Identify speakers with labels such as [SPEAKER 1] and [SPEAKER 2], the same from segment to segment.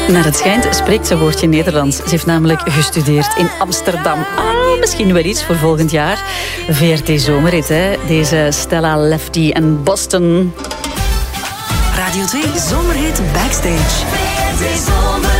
[SPEAKER 1] Naar het schijnt spreekt ze een woordje Nederlands. Ze heeft namelijk gestudeerd in Amsterdam. Misschien wel iets voor volgend jaar. VRT Zomerrit, hè. Deze Stella Lefty en Boston.
[SPEAKER 2] Radio 2 Zomerhit Backstage. VRT Zomerhit.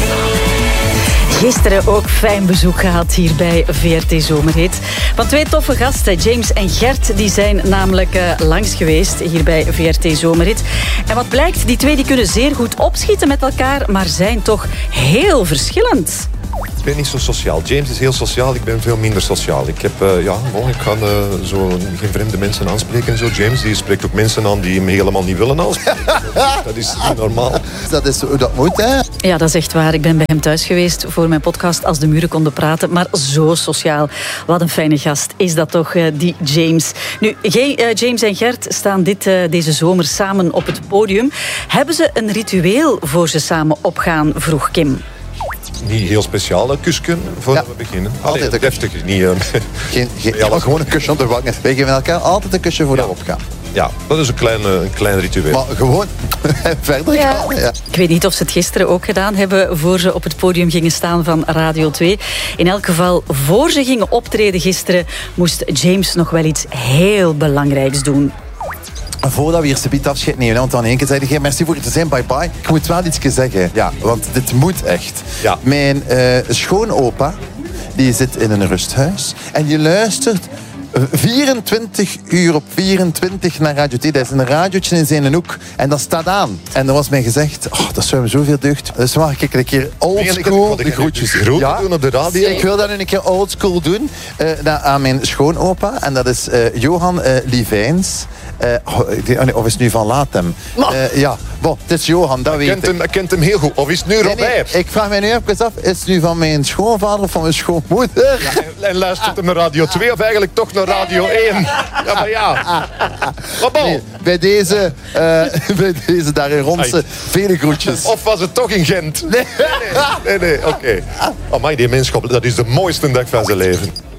[SPEAKER 1] Gisteren ook fijn bezoek gehad hier bij VRT Zomerhit. Van twee toffe gasten, James en Gert, die zijn namelijk langs geweest hier bij VRT Zomerhit. En wat blijkt, die twee die kunnen zeer goed opschieten met elkaar, maar zijn toch heel verschillend.
[SPEAKER 3] Ik ben niet zo sociaal. James is heel sociaal, ik ben veel minder sociaal. Ik ga zo geen vreemde mensen aanspreken en zo. James die spreekt ook mensen aan die hem helemaal niet willen aanspreken. Dat is niet normaal.
[SPEAKER 4] Dat is hoe dat moet, hè?
[SPEAKER 1] Ja, dat is echt waar. Ik ben bij hem thuis geweest voor mijn podcast Als de muren konden praten. Maar zo sociaal. Wat een fijne gast is dat toch, die James. Nu, James en Gert staan deze zomer samen op het podium. Hebben ze een ritueel voor ze samen opgaan, vroeg Kim.
[SPEAKER 3] Niet heel speciaal, kusken voordat we beginnen.
[SPEAKER 4] Altijd een
[SPEAKER 3] deftig. Niet,
[SPEAKER 4] gewoon een kusje op de wangen. Wij geven elkaar altijd een kusje voordat we opgaan.
[SPEAKER 3] Ja, dat is een klein ritueel.
[SPEAKER 4] Maar gewoon verder gaan. Ja.
[SPEAKER 1] Ik weet niet of ze het gisteren ook gedaan hebben voor ze op het podium gingen staan van Radio 2. In elk geval, voor ze gingen optreden gisteren, moest James nog wel iets heel belangrijks doen.
[SPEAKER 4] Voordat we hier subiet afscheid nemen, want dan één keer zei hij merci voor het te zijn, bye bye. Ik moet wel iets zeggen, ja, want dit moet echt.
[SPEAKER 3] Ja.
[SPEAKER 4] Mijn schoonopa, die zit in een rusthuis en die luistert 24 uur op 24 naar Radio 2. Dat is een radiootje in zijn hoek en dat staat aan. En er was mij gezegd, dat zou me zoveel deugd. Dus mag ik een keer oldschool de groetjes
[SPEAKER 3] doen op de radio?
[SPEAKER 4] Ik wil dat nu een keer oldschool doen aan mijn schoonopa. En dat is Johan Livijns. Of is het nu Van Latem? Het is Johan, dat weet ik.
[SPEAKER 3] Ik kent hem heel goed. Of is het nu Robert?
[SPEAKER 4] Nee, ik vraag mij nu even af, is het nu van mijn schoonvader of van mijn schoonmoeder?
[SPEAKER 3] Ja, en luistert hem naar Radio 2 of eigenlijk toch naar Radio 1? Ja, maar ja.
[SPEAKER 4] Nee, bij deze daar in Ronse, vele groetjes.
[SPEAKER 3] Of was het toch in Gent? Nee, oké. Amai, die menschap, dat is de mooiste dag van zijn leven.